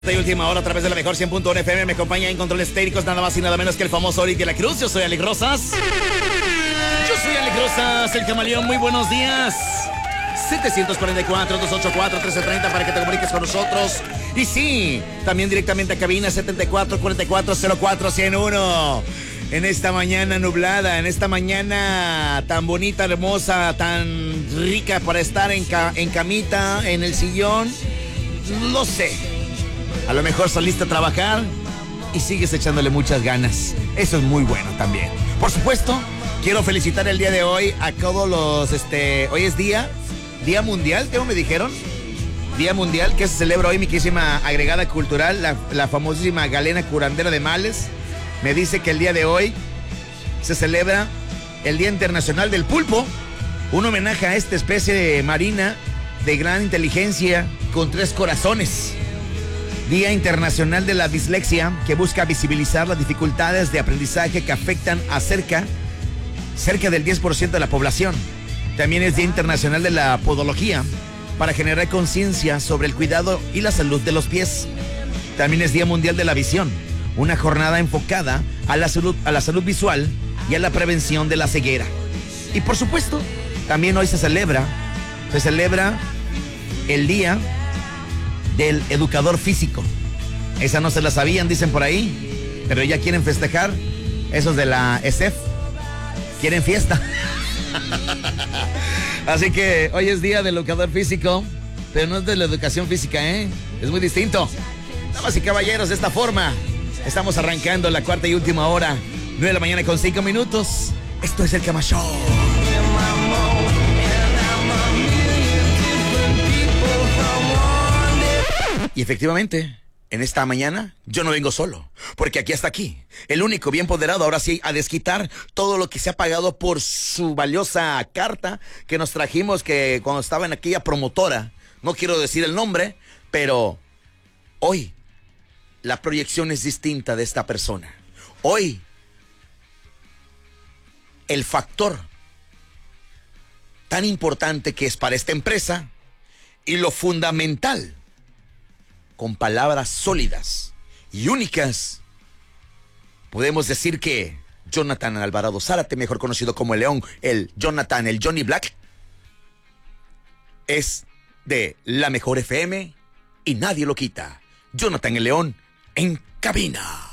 Y última hora a través de la mejor 100.1 FM. Me acompaña en controles técnicos nada más y nada menos que el famoso Oric de la Cruz. Yo soy Alex Rosas. Yo soy Alex Rosas, el camaleón. Muy buenos días. 744-284-1330 para que te comuniques con nosotros. Y sí, también directamente a cabina 74-44-04-101. En esta mañana nublada, en esta mañana tan bonita, hermosa, tan rica para estar en camita, en el sillón. Lo sé. A lo mejor saliste a trabajar y sigues echándole muchas ganas. Eso es muy bueno también. Por supuesto, quiero felicitar el día de hoy a todos los... Hoy es Día Mundial, ¿qué me dijeron? Día Mundial que se celebra hoy, mi querísima agregada cultural, la famosísima Galena Curandera de Males. Me dice que el día de hoy se celebra el Día Internacional del Pulpo, un homenaje a esta especie marina de gran inteligencia con 3 corazones. Día Internacional de la Dislexia, que busca visibilizar las dificultades de aprendizaje que afectan a cerca del 10% de la población. También es Día Internacional de la Podología, para generar conciencia sobre el cuidado y la salud de los pies. También es Día Mundial de la Visión, una jornada enfocada a la salud visual y a la prevención de la ceguera. Y por supuesto, también hoy se celebra el Día del Educador Físico. Esa no se la sabían, dicen por ahí, pero ya quieren festejar. Esos de la ESEF quieren fiesta. Así que hoy es Día del Educador Físico, pero no es de la educación física, es muy distinto. Damas y caballeros, de esta forma estamos arrancando la cuarta y última hora, 9 de la mañana con 5 minutos. Esto es el Cama Show. Y efectivamente, en esta mañana yo no vengo solo, porque aquí está el único bien ponderado, ahora sí, a desquitar todo lo que se ha pagado por su valiosa carta que nos trajimos, que cuando estaba en aquella promotora, no quiero decir el nombre, pero hoy la proyección es distinta de esta persona. Hoy el factor tan importante que es para esta empresa y lo fundamental, con palabras sólidas y únicas, podemos decir que Jonathan Alvarado Zárate, mejor conocido como el León, el Jonathan, el Johnny Black, es de la mejor FM y nadie lo quita. Jonathan el León en cabina.